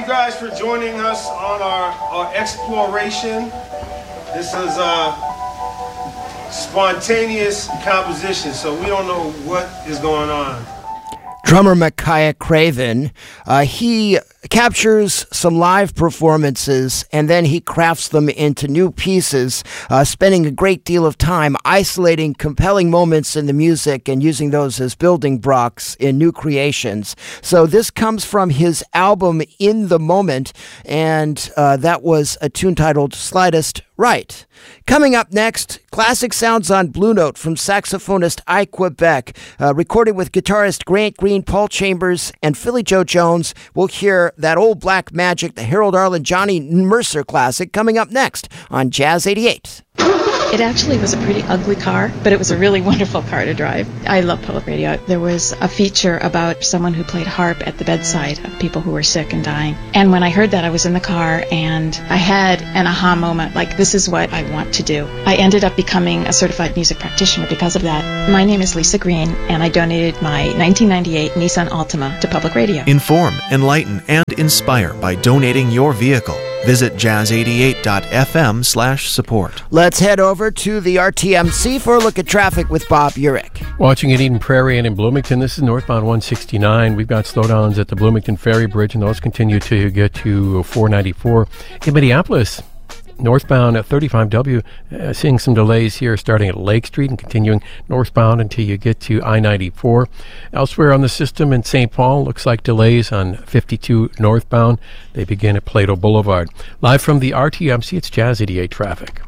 you guys for joining us on our exploration. This is a spontaneous composition, so we don't know what is going on. Drummer Micaiah Craven, he captures some live performances and then he crafts them into new pieces, spending a great deal of time isolating compelling moments in the music and using those as building blocks in new creations. So this comes from his album In the Moment, and that was a tune titled Slightest Right. Coming up next, classic sounds on Blue Note from saxophonist Ike Quebec. Recorded with guitarist Grant Green, Paul Chambers, and Philly Joe Jones. We'll hear that old black magic, the Harold Arlen, Johnny Mercer classic, coming up next on Jazz 88. It actually was a pretty ugly car, but it was a really wonderful car to drive. I love public radio. There was a feature about someone who played harp at the bedside of people who were sick and dying. And when I heard that, I was in the car and I had an aha moment, like, this is what I want to do. I ended up becoming a certified music practitioner because of that. My name is Lisa Green, and I donated my 1998 Nissan Altima to public radio. Inform, enlighten, and inspire by donating your vehicle. Visit jazz88.fm/support. Let's head over to the RTMC for a look at traffic with Bob Urich. Watching at Eden Prairie and in Bloomington, this is northbound 169. We've got slowdowns at the Bloomington Ferry Bridge, and those continue till you get to 494. In Minneapolis, northbound at 35W, seeing some delays here starting at Lake Street and continuing northbound until you get to I-94. Elsewhere on the system in St. Paul, looks like delays on 52 northbound. They begin at Plato Boulevard. Live from the RTMC, it's Jazz 88 traffic.